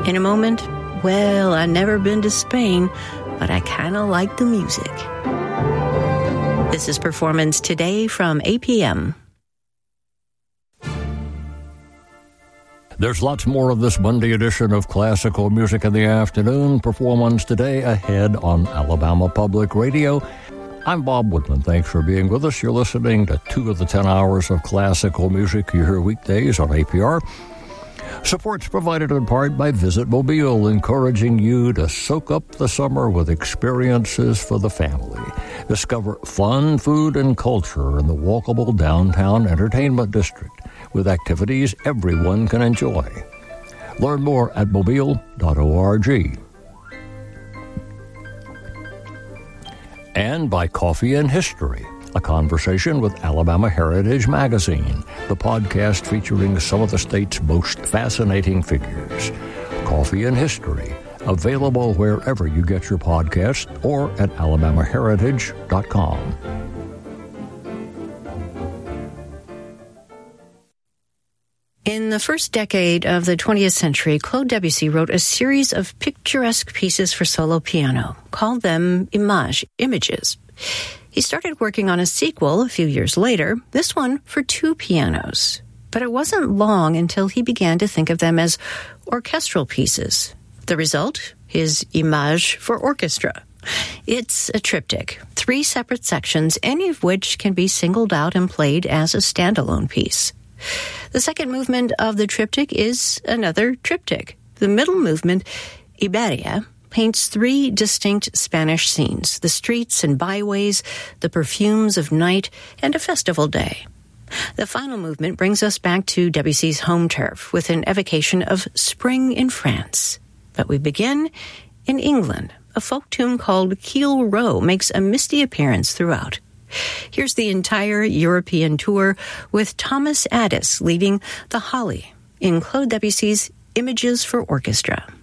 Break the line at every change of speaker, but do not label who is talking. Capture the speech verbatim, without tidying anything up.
In a moment, well, I've never been to Spain, but I kind of like the music. This is Performance Today from A P M.
There's lots more of this Monday edition of Classical Music in the Afternoon. Performance Today ahead on Alabama Public Radio. I'm Bob Woodman. Thanks for being with us. You're listening to two of the ten hours of classical music you hear weekdays on A P R. Support's provided in part by Visit Mobile, encouraging you to soak up the summer with experiences for the family. Discover fun, food, and culture in the walkable downtown entertainment district with activities everyone can enjoy. Learn more at mobile dot org. And by Coffee and History, a conversation with Alabama Heritage Magazine, the podcast featuring some of the state's most fascinating figures. Coffee and History, available wherever you get your podcast or at alabama heritage dot com.
In the first decade of the twentieth century, Claude Debussy wrote a series of picturesque pieces for solo piano, called them Images, images. He started working on a sequel a few years later, this one for two pianos. But it wasn't long until he began to think of them as orchestral pieces. The result? His Image for orchestra. It's a triptych, three separate sections, any of which can be singled out and played as a standalone piece. The second movement of the triptych is another triptych. The middle movement, Iberia, paints three distinct Spanish scenes, the streets and byways, the perfumes of night, and a festival day. The final movement brings us back to Debussy's home turf with an evocation of spring in France. But we begin in England. A folk tune called Keel Row makes a misty appearance throughout. Here's the entire European tour with Thomas Addis leading the Holly in Claude Debussy's Images for Orchestra.